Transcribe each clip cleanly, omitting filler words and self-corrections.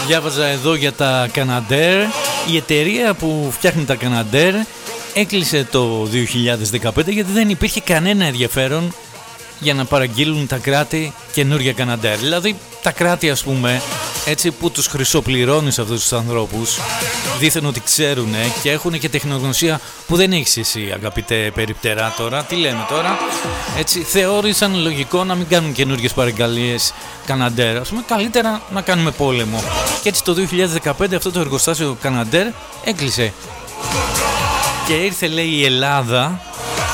Διάβαζα εδώ για τα Canadair. Η εταιρεία που φτιάχνει τα Canadair έκλεισε το 2015 γιατί δεν υπήρχε κανένα ενδιαφέρον για να παραγγείλουν τα κράτη καινούργια Canadair. Δηλαδή τα κράτη, ας πούμε, έτσι, που τους χρυσοπληρώνεις αυτούς τους ανθρώπους, δήθεν ότι ξέρουν και έχουν και τεχνογνωσία που δεν έχεις εσύ, αγαπητέ περιπτερά. Τώρα τι λέμε τώρα, έτσι, θεώρησαν λογικό να μην κάνουν καινούργιες παραγγελίες Canadair. Ας πούμε, καλύτερα να κάνουμε πόλεμο. Και έτσι το 2015 αυτό το εργοστάσιο Canadair έκλεισε. Και ήρθε, λέει, η Ελλάδα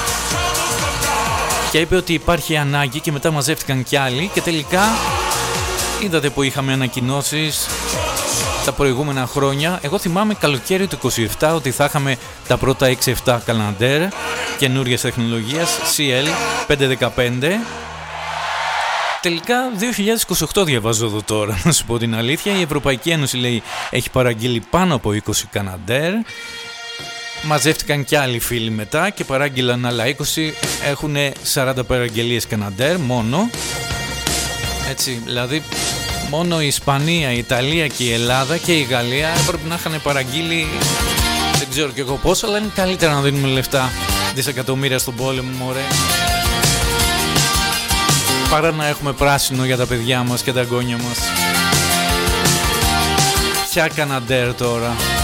και είπε ότι υπάρχει ανάγκη, και μετά μαζεύτηκαν κι άλλοι και τελικά είδατε που είχαμε ανακοινώσεις τα προηγούμενα χρόνια. Εγώ θυμάμαι καλοκαίρι του 27 ότι θα είχαμε τα πρώτα 6-7 Canadair καινούργιας τεχνολογίας CL 515. Τελικά 2028 διαβάζω εδώ τώρα, να σου πω την αλήθεια. Η Ευρωπαϊκή Ένωση, λέει, έχει παραγγείλει πάνω από 20 Canadair. Μαζεύτηκαν κι άλλοι φίλοι μετά και παράγγειλαν άλλα 20. Έχουν 40 παραγγελίες Canadair μόνο. Έτσι, δηλαδή μόνο η Ισπανία, η Ιταλία και η Ελλάδα και η Γαλλία έπρεπε να είχαν παραγγείλει, δεν ξέρω κι εγώ πόσο, αλλά είναι καλύτερα να δίνουμε λεφτά, δισεκατομμύρια στον πόλεμο, μωρέ, παρά να έχουμε πράσινο για τα παιδιά μας και τα εγγόνια μας. Ποια Canadair τώρα.